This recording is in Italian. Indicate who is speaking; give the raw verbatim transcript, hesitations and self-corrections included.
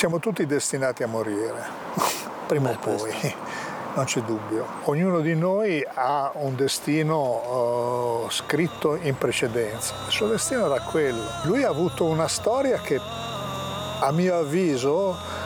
Speaker 1: Siamo tutti destinati a morire, prima o poi, non c'è dubbio. Ognuno di noi ha un destino uh, scritto in precedenza. Il suo destino era quello. Lui ha avuto una storia che, a mio avviso,